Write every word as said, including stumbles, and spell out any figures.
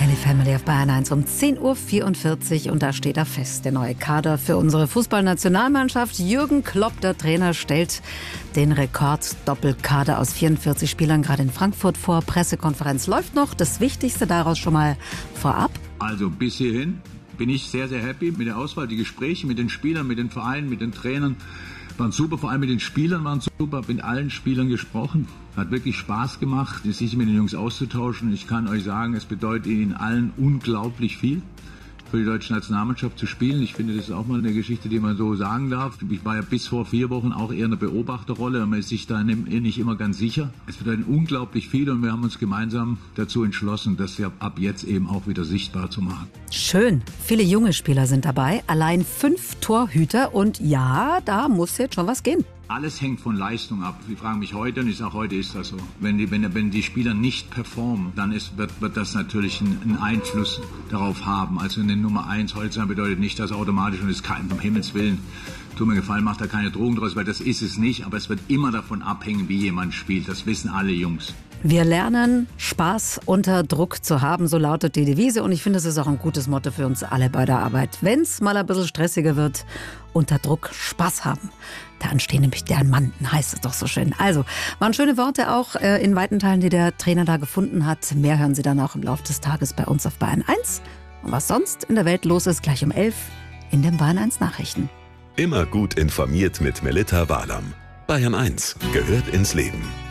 Daily Family auf Bayern eins um zehn Uhr vierundvierzig und da steht er fest, der neue Kader für unsere Fußballnationalmannschaft. Jürgen Klopp, der Trainer, stellt den Rekord-Doppelkader aus vierundvierzig Spielern gerade in Frankfurt vor. Pressekonferenz läuft noch. Das Wichtigste daraus schon mal vorab. Also bis hierhin bin ich sehr, sehr happy mit der Auswahl. Die Gespräche mit den Spielern, mit den Vereinen, mit den Trainern waren super, vor allem mit den Spielern waren super, mit allen Spielern gesprochen. Hat wirklich Spaß gemacht, sich mit den Jungs auszutauschen. Ich kann euch sagen, es bedeutet ihnen allen unglaublich viel, für die deutsche Nationalmannschaft zu spielen. Ich finde, das ist auch mal eine Geschichte, die man so sagen darf. Ich war ja bis vor vier Wochen auch eher eine Beobachterrolle und man ist sich da nicht immer ganz sicher. Es bedeutet unglaublich viel und wir haben uns gemeinsam dazu entschlossen, das ja ab jetzt eben auch wieder sichtbar zu machen. Schön. Viele junge Spieler sind dabei, allein fünf Torhüter und ja, da muss jetzt schon was gehen. Alles hängt von Leistung ab. Sie fragen mich heute, und ich sage, heute ist das so. Wenn die, wenn, wenn die Spieler nicht performen, dann ist, wird, wird das natürlich einen, einen Einfluss darauf haben. Also eine Nummer eins heute sein bedeutet nicht, dass automatisch, und es ist kein, um Himmels Willen, tut mir gefallen, macht da keine Drogen draus, weil das ist es nicht. Aber es wird immer davon abhängen, wie jemand spielt. Das wissen alle Jungs. Wir lernen, Spaß unter Druck zu haben, so lautet die Devise. Und ich finde, es ist auch ein gutes Motto für uns alle bei der Arbeit. Wenn es mal ein bisschen stressiger wird, unter Druck Spaß haben. Da entstehen nämlich Diamanten, heißt es doch so schön. Also, waren schöne Worte auch äh, in weiten Teilen, die der Trainer da gefunden hat. Mehr hören Sie dann auch im Laufe des Tages bei uns auf Bayern eins. Und was sonst in der Welt los ist, gleich um elf in den Bayern eins Nachrichten. Immer gut informiert mit Melitta Walam. Bayern eins gehört ins Leben.